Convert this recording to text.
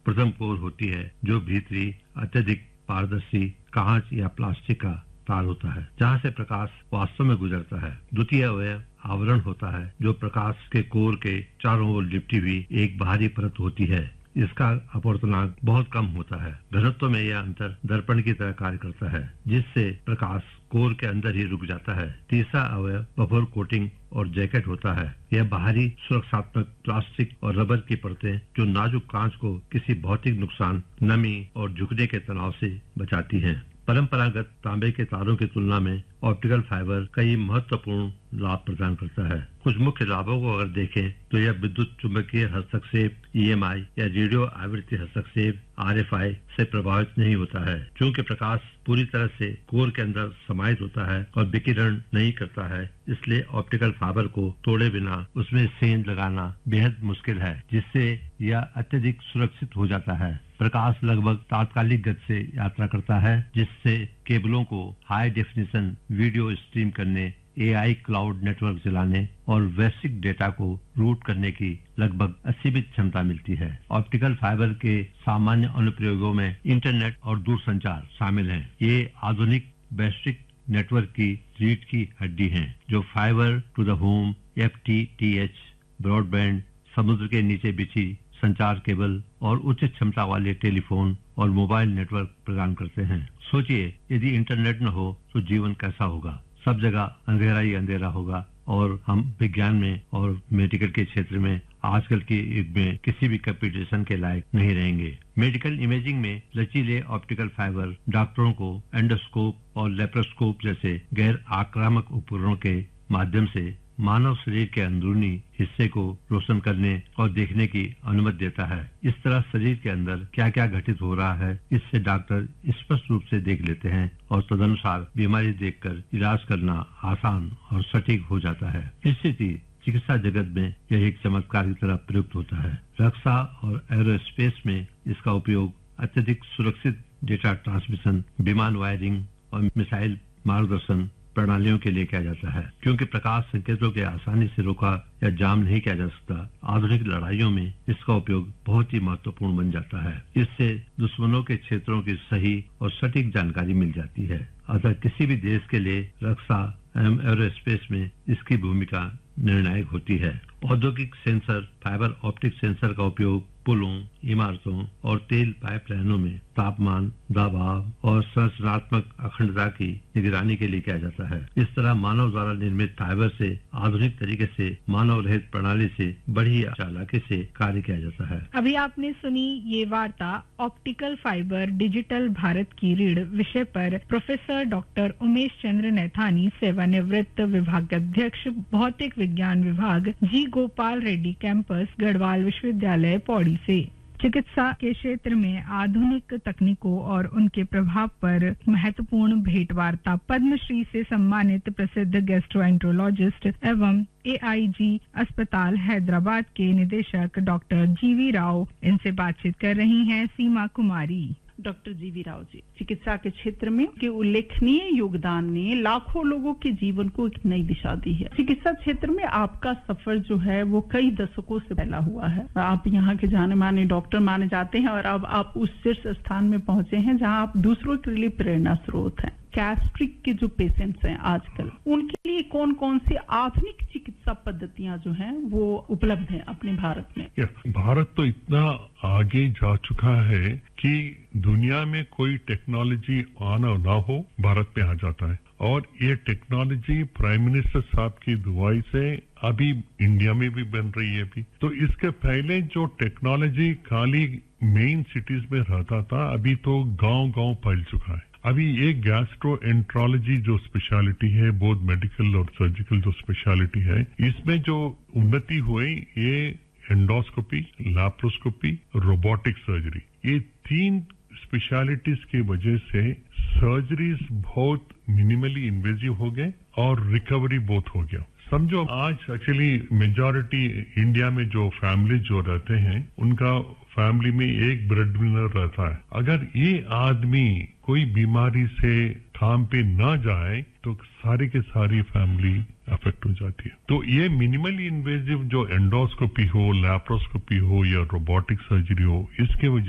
प्रथम कोर होती है, जो भीतरी अत्यधिक पारदर्शी कांच या प्लास्टिक का तार होता है, जहाँ से प्रकाश वास्तव में गुजरता है। द्वितीय अवयव आवरण होता है, जो प्रकाश के कोर के चारों ओर लिपटी हुई एक बाहरी परत होती है। इसका अपवर्तनांक बहुत कम होता है। घनत्व में यह अंतर दर्पण की तरह कार्य करता है, जिससे प्रकाश कोर के अंदर ही रुक जाता है। तीसरा अवयव बफर कोटिंग और जैकेट होता है। यह बाहरी सुरक्षात्मक प्लास्टिक और रबर की परतें जो नाजुक कांच को किसी भौतिक नुकसान, नमी और झुकने के तनाव से बचाती हैं। परंपरागत तांबे के तारों की तुलना में ऑप्टिकल फाइबर कई महत्वपूर्ण लाभ प्रदान करता है। कुछ मुख्य लाभों को अगर देखें तो यह विद्युत चुंबकीय हस्तक्षेप, EMI या रेडियो आवृत्ति हस्तक्षेप, RFI से प्रभावित नहीं होता है, क्योंकि प्रकाश पूरी तरह से कोर के अंदर समाहित होता है और विकिरण नहीं करता है। इसलिए ऑप्टिकल फाइबर को तोड़े बिना उसमें सेंध लगाना बेहद मुश्किल है, जिससे यह अत्यधिक सुरक्षित हो जाता है। प्रकाश लगभग तात्कालिक गति से यात्रा करता है, जिससे केबलों को हाई डेफिनेशन वीडियो स्ट्रीम करने, AI क्लाउड नेटवर्क चलाने और वैश्विक डेटा को रूट करने की लगभग असीमित क्षमता मिलती है। ऑप्टिकल फाइबर के सामान्य अनुप्रयोगों में इंटरनेट और दूरसंचार शामिल हैं। ये आधुनिक वैश्विक नेटवर्क की रीढ़ की हड्डी हैं, जो fibre to the home, FTTH, broadband, समुद्र के नीचे बिछी संचार केबल और उच्च क्षमता वाले टेलीफोन और मोबाइल नेटवर्क प्रदान करते हैं। सोचिए, यदि इंटरनेट न हो तो जीवन कैसा होगा। सब जगह अंधेरा ही अंधेरा होगा और हम विज्ञान में और मेडिकल के क्षेत्र में आजकल के युग में किसी भी कंप्यूटेशन के लायक नहीं रहेंगे। मेडिकल इमेजिंग में लचीले ऑप्टिकल फाइबर डॉक्टरों को एंडोस्कोप और लेप्रोस्कोप जैसे गैर आक्रामक उपकरणों के माध्यम से मानव शरीर के अंदरूनी हिस्से को रोशन करने और देखने की अनुमति देता है। इस तरह शरीर के अंदर क्या क्या घटित हो रहा है, इससे डॉक्टर स्पष्ट रूप से देख लेते हैं और तदनुसार बीमारी देखकर इलाज करना आसान और सटीक हो जाता है। इस स्थिति चिकित्सा जगत में यह एक चमत्कार की तरह प्रयुक्त होता है। रक्षा और एरोस्पेस में इसका उपयोग अत्यधिक सुरक्षित डेटा ट्रांसमिशन, विमान वायरिंग और मिसाइल मार्गदर्शन प्रणालियों के लिए किया जाता है। क्योंकि प्रकाश संकेतों के आसानी से रोका या जाम नहीं किया जा सकता, आधुनिक लड़ाइयों में इसका उपयोग बहुत ही महत्वपूर्ण बन जाता है। इससे दुश्मनों के क्षेत्रों की सही और सटीक जानकारी मिल जाती है। अतः किसी भी देश के लिए रक्षा एवं एरोस्पेस में इसकी भूमिका निर्णायक होती है। औद्योगिक सेंसर, फाइबर ऑप्टिक सेंसर का उपयोग पुलों, इमारतों और तेल पाइपलाइनों में तापमान, दबाव और संरचनात्मक अखंडता की निगरानी के लिए किया जाता है। इस तरह मानव द्वारा निर्मित फाइबर से आधुनिक तरीके से मानव रहित प्रणाली से बड़ी चालाकी से कार्य किया जाता है। अभी आपने सुनी ये वार्ता ऑप्टिकल फाइबर डिजिटल भारत की रीढ़ विषय पर प्रोफेसर डॉक्टर उमेश चंद्र नैथानी, सेवानिवृत्त विभागाध्यक्ष भौतिक विज्ञान विभाग, जी गोपाल रेड्डी कैंपस, गढ़वाल विश्वविद्यालय, पौड़ी से। चिकित्सा के क्षेत्र में आधुनिक तकनीकों और उनके प्रभाव पर महत्वपूर्ण भेंट वार्ता पद्मश्री से सम्मानित प्रसिद्ध गैस्ट्रोएंट्रोलॉजिस्ट एवं AIG अस्पताल हैदराबाद के निदेशक डॉक्टर GV राव, इनसे बातचीत कर रही हैं सीमा कुमारी। डॉक्टर GV राव जी, चिकित्सा के क्षेत्र में के उल्लेखनीय योगदान ने लाखों लोगों के जीवन को एक नई दिशा दी है। चिकित्सा क्षेत्र में आपका सफर जो है वो कई दशकों से फैला हुआ है। आप यहाँ के जाने माने डॉक्टर माने जाते हैं और अब आप उस शीर्ष स्थान में पहुंचे हैं जहाँ आप दूसरों के लिए प्रेरणा स्रोत हैं। गैस्ट्रिक के जो पेशेंट्स हैं आजकल, उनके लिए कौन कौन सी आधुनिक चिकित्सा पद्धतियां जो हैं वो उपलब्ध हैं अपने भारत में? भारत तो इतना आगे जा चुका है कि दुनिया में कोई टेक्नोलॉजी आना ना हो, भारत में आ जाता है। और ये टेक्नोलॉजी प्राइम मिनिस्टर साहब की दुआई से अभी इंडिया में भी बन रही है अभी। तो इसके पहले जो टेक्नोलॉजी खाली मेन सिटीज में रहता था, अभी तो गांव-गांव फैल चुका है। अभी ये गैस्ट्रोएंट्रोलॉजी जो स्पेशलिटी है, बोथ मेडिकल और सर्जिकल जो स्पेशलिटी है, इसमें जो उन्नति हुई, ये एंडोस्कोपी, लैप्रोस्कोपी, रोबोटिक सर्जरी, ये 3 स्पेशलिटीज की वजह से सर्जरीज बहुत मिनिमली इन्वेजिव हो गए और रिकवरी बहुत हो गया। समझो आज एक्चुअली मेजॉरिटी इंडिया में जो फैमिली जो रहते हैं, उनका फैमिली में एक ब्रेड विनर रहता है। अगर ये आदमी कोई बीमारी से काम पे ना जाए तो सारी के सारी फैमिली अफेक्ट हो जाती है। तो ये मिनिमली इन्वेजिव जो एंडोस्कोपी हो, लैप्रोस्कोपी हो या रोबोटिक सर्जरी हो, इसके वजह